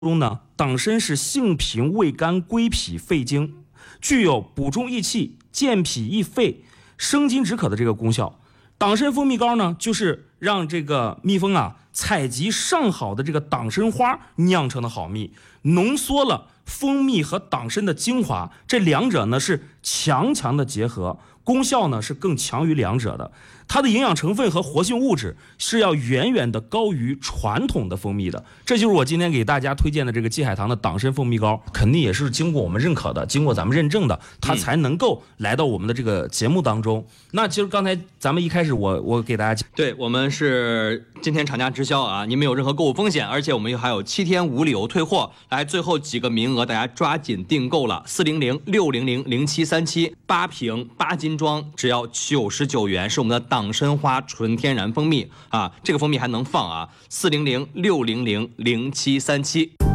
中呢，党参是性平味甘归脾肺经，具有补中益气、健脾益肺、生津止渴的这个功效。党参蜂蜜膏呢，就是让这个蜜蜂啊采集上好的这个党参花酿成的好蜜，浓缩了蜂蜜和党参的精华，这两者呢是强的结合，功效呢是更强于两者的。它的营养成分和活性物质是要远远的高于传统的蜂蜜的。这就是我今天给大家推荐的这个季海棠的党参蜂蜜膏，肯定也是经过我们认可的，经过咱们认证的，它才能够来到我们的这个节目当中。那其实刚才咱们一开始我给大家讲， 对，我们是今天厂家直销啊，您没有任何购物风险，而且我们还有7天无理由退货。来，最后几个名额，大家抓紧订购了，400-600-0737 8瓶8斤装，只要99元，是我们的党参花纯天然蜂蜜啊，这个蜂蜜还能放啊，400-600-0737。